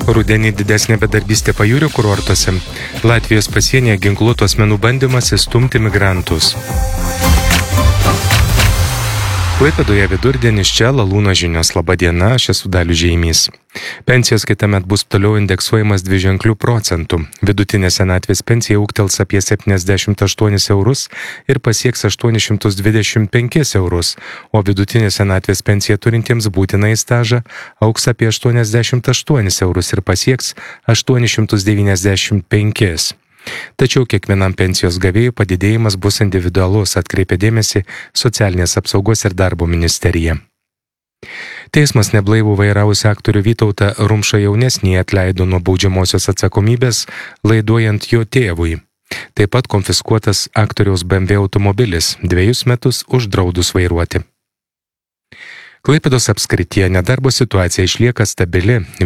Rudenį didesnė bedarbystė pajūrio kurortuose. Latvijos pasienyje ginkluotų asmenų bandymas įstumti migrantus. Klaipėdoje vidurdienis, čia Lalūno žinios. Labą dieną, aš esu Dalius Žeimys. Pensijos kitąmet bus toliau indeksuojamas dviženklių procentų. Vidutinė senatvės pensija ūgtels apie 78 eurus ir pasieks 825 eurus, o vidutinė senatvės pensija turintiems būtinąjį stažą augs apie 88 eurus ir pasieks 895. Tačiau kiekvienam pensijos gavėjui padidėjimas bus individualus, atkreipė dėmesį Socialinės apsaugos ir darbo ministerija. Teismas neblaivų vairavusį aktorių Vytautą Rumšą jaunesnį atleido nuo baudžiamosios atsakomybės, laiduojant jo tėvui. Taip pat konfiskuotas aktoriaus BMW automobilis, 2 metus uždraudus vairuoti. Klaipėdos apskrityje nedarbo situacija išlieka stabili.